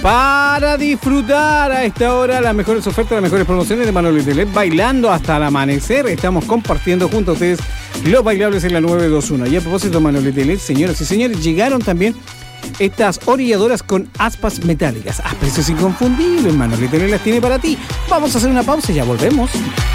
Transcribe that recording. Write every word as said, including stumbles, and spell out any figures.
Para disfrutar a esta hora las mejores ofertas, las mejores promociones de Manolete L E D, bailando hasta el amanecer. Estamos compartiendo junto a ustedes los bailables en la nueve dos uno. Y a propósito de Manolete L E D, señoras y señores, llegaron también estas orilladoras con aspas metálicas. A precios inconfundibles, Manolete L E D las tiene para ti. Vamos a hacer una pausa y ya volvemos.